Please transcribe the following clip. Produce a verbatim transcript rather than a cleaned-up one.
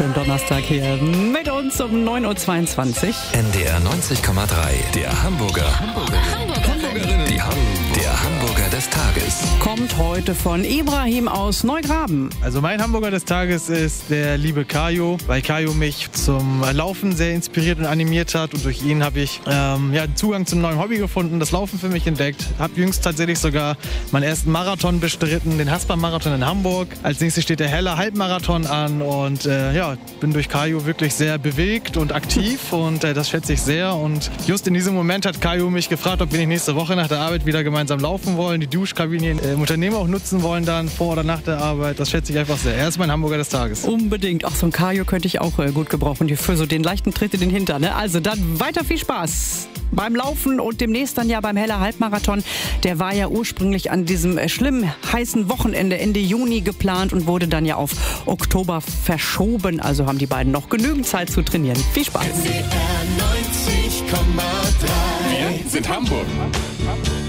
schönen Donnerstag hier mit uns um neun Uhr zweiundzwanzig. N D R neunzig Komma drei, der Hamburger. Hamburger. Hamburgerinnen. Die Ham der Hamburger des Tages. Kommt heute von Ibrahim aus Neugraben. Also mein Hamburger des Tages ist der liebe Kajo, weil Kajo mich zum Laufen sehr inspiriert und animiert hat. Und durch ihn habe ich ähm, ja, Zugang zum neuen Hobby gefunden, das Laufen für mich entdeckt. Habe jüngst tatsächlich sogar meinen ersten Marathon bestritten, den Haspa-Marathon in Hamburg. Als nächstes steht der Heller Halbmarathon an und äh, ja, bin durch Kajo wirklich sehr bewegt und aktiv und äh, das schätze ich sehr. Und just in diesem Moment hat Kajo mich gefragt, ob wir nicht nächste Woche nach der Arbeit wieder gemeinsam laufen wollen, die Duschkabinen äh, im Unternehmen auch nutzen wollen dann vor oder nach der Arbeit. Das schätze ich einfach sehr. Er ist mein Hamburger des Tages. Unbedingt. Auch so ein Kajo könnte ich auch äh, gut gebrauchen für so den leichten Tritt in den Hintern. Ne? Also dann weiter viel Spaß beim Laufen und demnächst dann ja beim Heller Halbmarathon. Der war ja ursprünglich an diesem äh, schlimm heißen Wochenende Ende Juni geplant und wurde dann ja auf Oktober verschoben. Also haben die beiden noch genügend Zeit zu trainieren. Viel Spaß. N D R neunzig Komma drei. Wir sind Hamburg.